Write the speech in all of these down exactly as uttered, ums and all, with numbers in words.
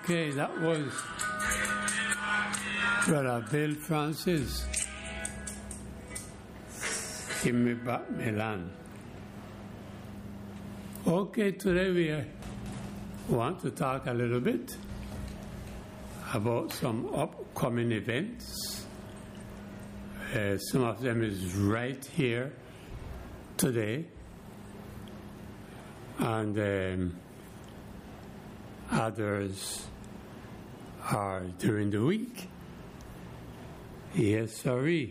Okay, that was Brother Bill Francis. Give me back Milan. Okay, today we want to talk a little bit about some upcoming events. Uh, some of them is right here today, and um, others are during the week. Yes, sorry.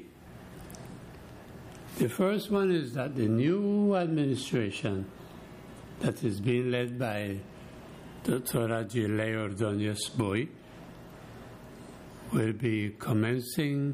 The first one is that the new administration that is being led by Doctor Agile Ordonez Boy will be commencing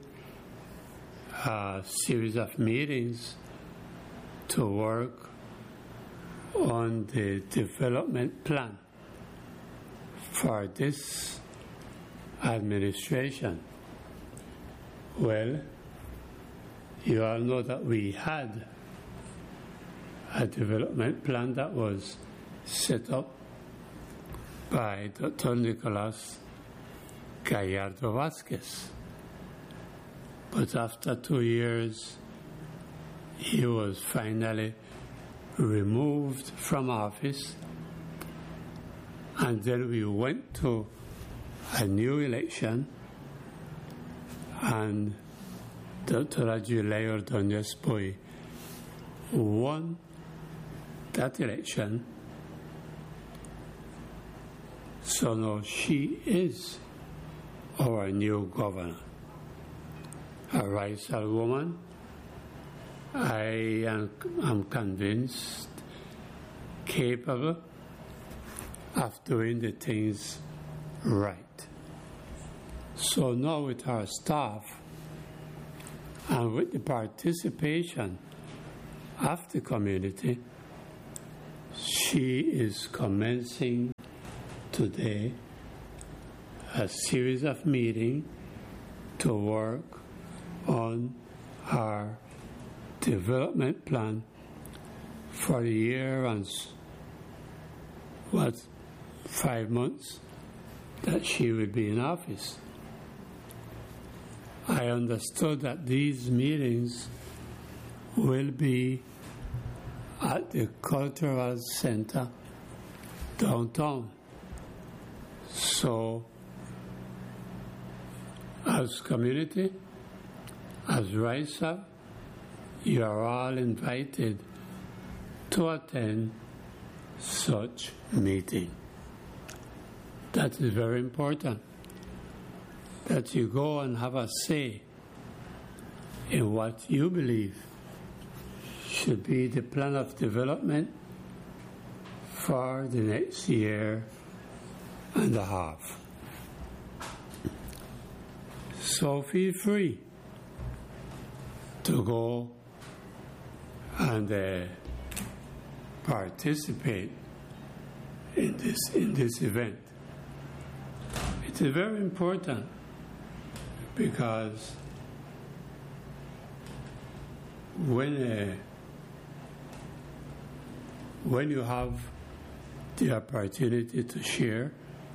a series of meetings to work on the development plan for this administration. Well, you all know that we had a development plan that was set up by Doctor Nicolas Gallardo Vasquez. But after two years, he was finally removed from office, and then we went to a new election, and Doctor Agile Ordonez Boy won that election. So now she is our new governor. A Raisal woman. I am, am convinced capable of doing the things right. So now with our staff and with the participation of the community, she is commencing today a series of meetings to work on our development plan for the year and what, five months that she will be in office. I understood that these meetings will be at the Cultural Center downtown. So, as community, as Raisa, you are all invited to attend such meeting. That is very important, that you go and have a say in what you believe should be the plan of development for the next year and a half. So feel free to go and uh, participate in this in this event. It is very important because when uh, when you have the opportunity to share,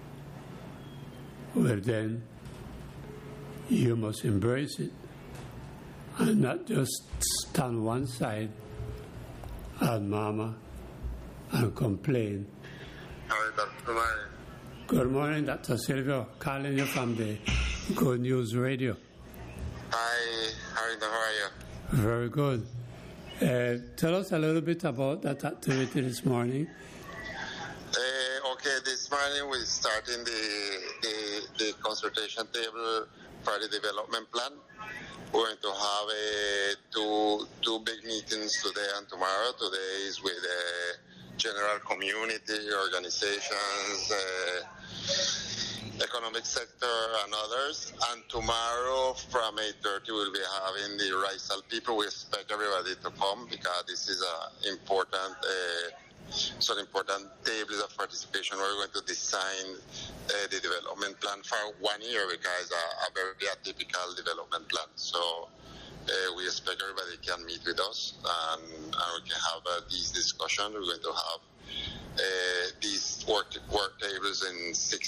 well then you must embrace it and not just stand one side and mama and complain. Hi, Doctor Mari. Good morning, Doctor Silvio, calling you from the Good News Radio. Hi, how are you? Very good. Uh, tell us a little bit about that activity this morning. Uh, okay, this morning we're starting the, the, the consultation table for the development plan. We're going to have uh, two, two big meetings today and tomorrow. Today is with uh, general community, organizations, uh, economic sector and others. And tomorrow from eight thirty we'll be having the Raisal people. We expect everybody to come because this is an important uh, some important tables of participation. We're going to design uh, the development plan for one year because a, a very atypical development plan. So uh, we expect everybody can meet with us and, and we can have uh, these discussions. We're going to have uh, these work work tables in six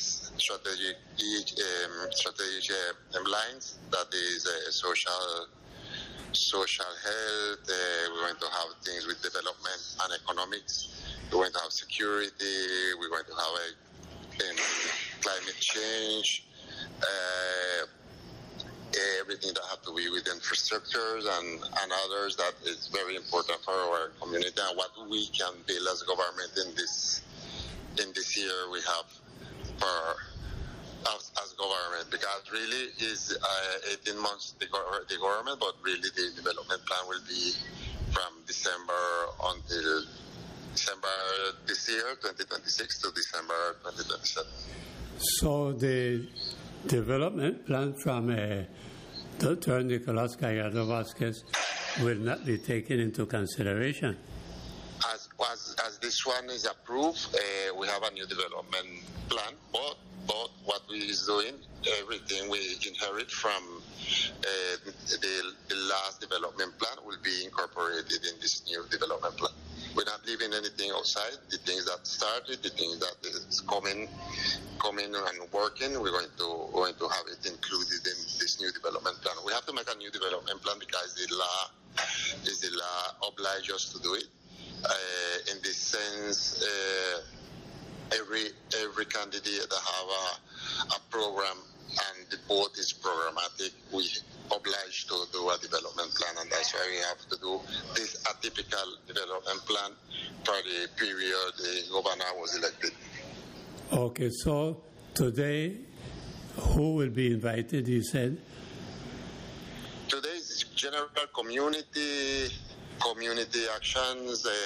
strategic um, strategic uh, lines. That is uh, social social health. Uh, we're going to have things with development and economics. We're going to have security. We're going to have a, um, climate change. Uh, everything that has to be with infrastructures and, and others that is very important for our community and what we can build as government in this in this year we have for us as government, because really is uh, eighteen months the, go- the government, but really the development plan will be from December until December this year, twenty twenty-six, to December twenty twenty-seven. So the development plan from uh, Doctor Nicolas Gallardo Vasquez will not be taken into consideration. As, as, as this one is approved, uh, we have a new development plan, but, but what we is doing, everything we inherit from uh, the, the last development plan will be incorporated in this new development plan. We're not leaving anything outside. The things that started, the things that is coming, coming and working, we're going to going to have it included in this new development plan. We have to make a new development plan because the law is the law obliges us to do it. Uh, in this sense, uh, every every candidate that have a, a program and the board is programmatic, we obliged to do a development plan, and that's why we have to do this atypical development plan for the period the governor was elected. Okay, so today, who will be invited, you said? Today is general community, community actions, uh,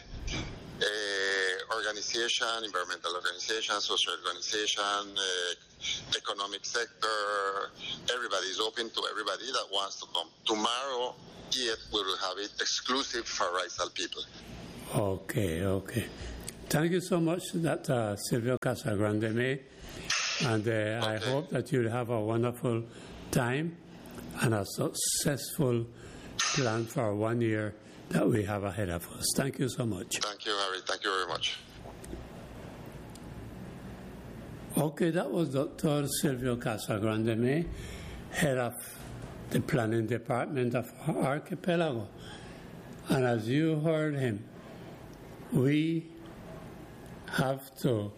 uh, organization, environmental organization, social organization, uh, economic sector. Everybody is open to everybody that wants to come. Tomorrow, yet we will have it exclusive for Rizal people. Okay, okay. Thank you so much, Doctor Silvio Casagrande May, and uh, okay. I hope that you'll have a wonderful time and a successful plan for one year that we have ahead of us. Thank you so much. Thank you, Harry. Thank you very much. Okay, that was Doctor Silvio Casagrande May, head of the planning department of Archipelago. And as you heard him, we have to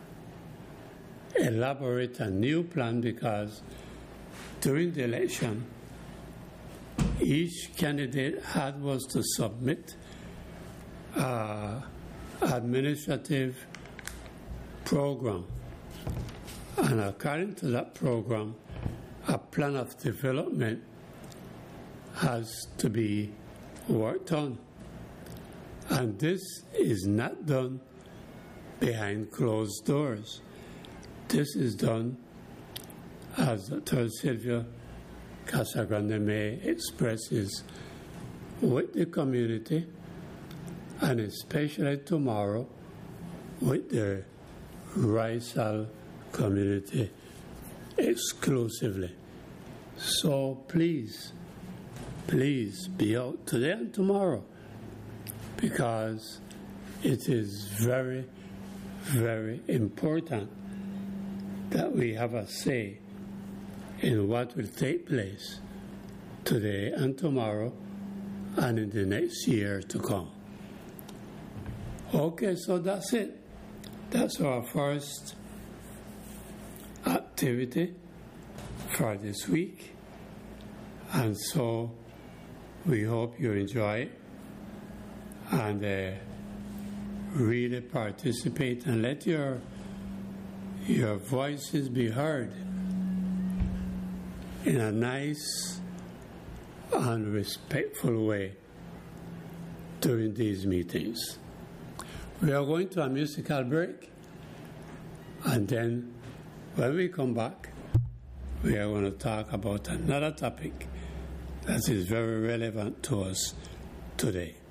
elaborate a new plan because during the election, each candidate had was to submit an administrative program. And according to that program, a plan of development has to be worked on. And this is not done behind closed doors. This is done, as Doctor Silvio Casagrande May expresses, with the community, and especially tomorrow with the Rizal community exclusively. So please, please be out today and tomorrow, because it is very, very important that we have a say in what will take place today and tomorrow and in the next year to come. Okay, so that's it. That's our first activity for this week. And so we hope you enjoy it and uh, really participate and let your your voices be heard in a nice and respectful way during these meetings. We are going to a musical break, and then when we come back, we are going to talk about another topic that is very relevant to us today.